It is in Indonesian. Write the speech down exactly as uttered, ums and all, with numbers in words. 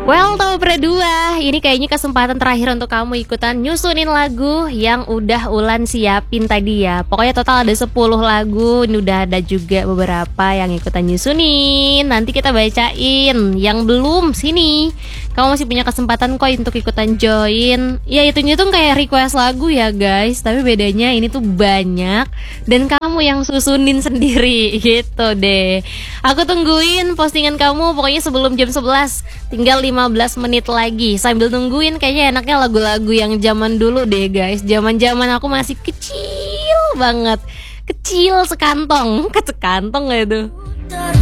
Well, Tahu Berdua, ini kayaknya kesempatan terakhir untuk kamu ikutan nyusunin lagu yang udah Ulan siapin tadi ya. Pokoknya total ada sepuluh lagu, ini udah ada juga beberapa yang ikutan nyusunin. Nanti kita bacain, yang belum sini kamu masih punya kesempatan kok untuk ikutan join. Ya itunya tuh kayak request lagu ya guys, tapi bedanya ini tuh banyak dan kamu yang susunin sendiri gitu deh. Aku tungguin postingan kamu pokoknya sebelum jam sebelas. Tinggal lima belas menit lagi. Sambil nungguin kayaknya enaknya lagu-lagu yang zaman dulu deh guys. Zaman-zaman aku masih kecil banget. Kecil sekantong. Sekantong gak itu?